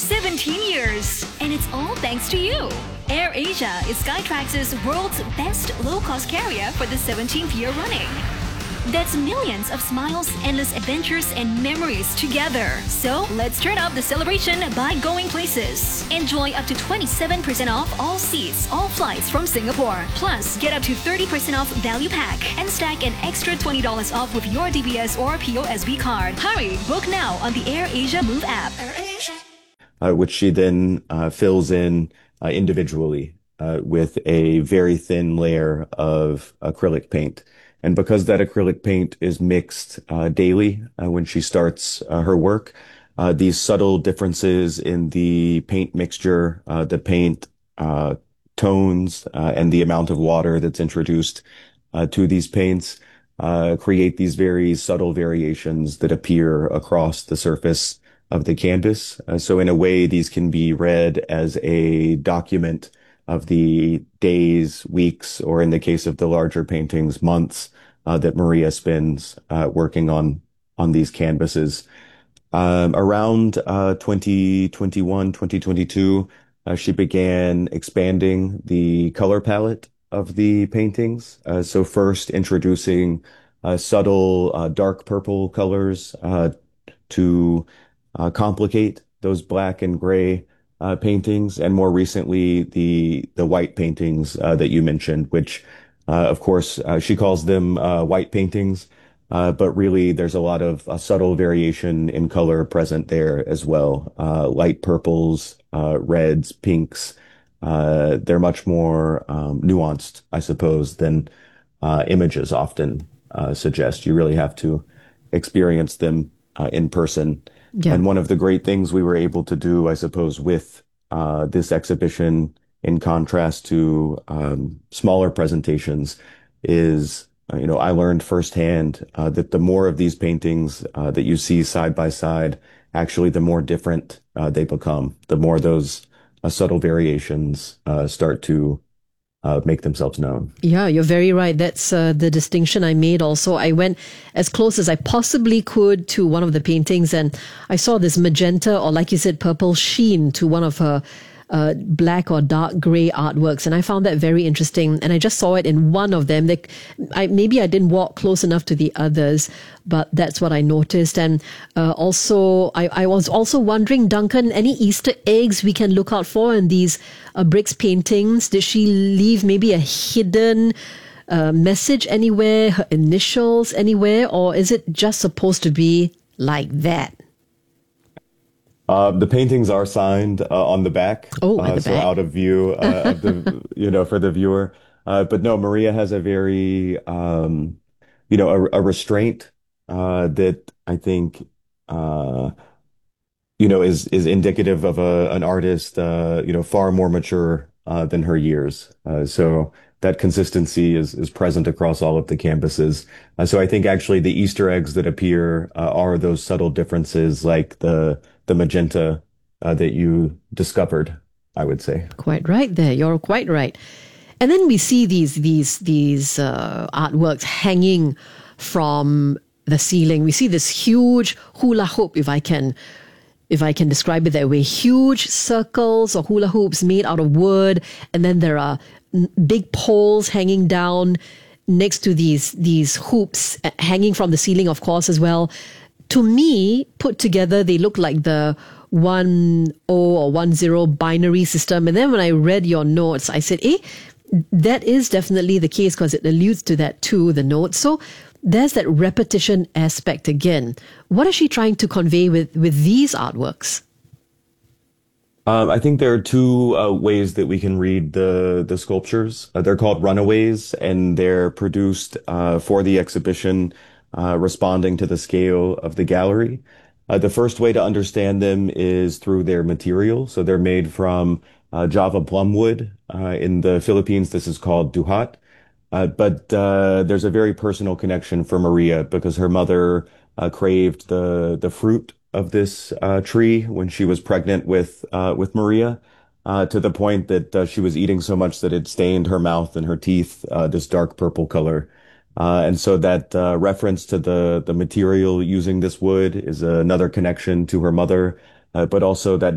17 years. And it's all thanks to you. AirAsia is Skytrax's world's best low-cost carrier for the 17th year running. That's millions of smiles, endless adventures, and memories together. So let's turn up the celebration by going places. Enjoy up to 27% off all seats, all flights from Singapore. Plus, get up to 30% off value pack and stack an extra $20 off with your DBS or POSB card. Hurry, book now on the AirAsia Move app. Which she then fills in individually with a very thin layer of acrylic paint. And because that acrylic paint is mixed daily when she starts her work, these subtle differences in the paint mixture, the paint tones, and the amount of water that's introduced to these paints create these very subtle variations that appear across the surface of the canvas. So in a way, these can be read as a document of the days, weeks, or in the case of the larger paintings, months that Maria spends working on these canvases. Around 2021, 2022, she began expanding the color palette of the paintings. So first introducing subtle dark purple colors to complicate those black and gray paintings, and more recently the white paintings that you mentioned, which of course she calls them white paintings, but really there's a lot of subtle variation in color present there as well. Light purples, reds, pinks. They're much more nuanced, I suppose, than images often suggest. You really have to experience them in person. Yeah. And one of the great things we were able to do, I suppose, with this exhibition, in contrast to smaller presentations, is, I learned firsthand that the more of these paintings that you see side by side, actually, the more different they become, the more those subtle variations start to make themselves known. Yeah, you're very right. That's the distinction I made also. I went as close as I possibly could to one of the paintings, and I saw this magenta, or like you said, purple sheen to one of her black or dark gray artworks. And I found that very interesting. And I just saw it in one of them. Maybe I didn't walk close enough to the others, but that's what I noticed. And also, I was also wondering, Duncan, any Easter eggs we can look out for in these Briggs paintings? Did she leave maybe a hidden message anywhere, her initials anywhere, or is it just supposed to be like that? The paintings are signed on the back, so out of view of the, for the viewer. But no, Maria has a very, a restraint that I think, is indicative of an artist, far more mature than her years. So that consistency is present across all of the canvases. So I think actually the Easter eggs that appear are those subtle differences, like the magenta that you discovered, I would say. Quite right there. You're quite right. And then we see these artworks hanging from the ceiling. We see this huge hula hoop, if I can describe it that way, huge circles or hula hoops made out of wood, and then there are big poles hanging down next to these hoops hanging from the ceiling, of course, as well. To me, put together, they look like the 1-0 or 1-0 binary system. And then when I read your notes, I said, that is definitely the case, because it alludes to that too, the notes. So there's that repetition aspect again. What is she trying to convey with these artworks? I think there are two ways that we can read the sculptures. They're called runaways, and they're produced for the exhibition, responding to the scale of the gallery. The first way to understand them is through their material. So they're made from Java plumwood. In the Philippines, this is called duhat. But there's a very personal connection for Maria, because her mother craved the fruit of this tree when she was pregnant with Maria, to the point that she was eating so much that it stained her mouth and her teeth this dark purple color. And so that reference to the material using this wood is another connection to her mother, but also that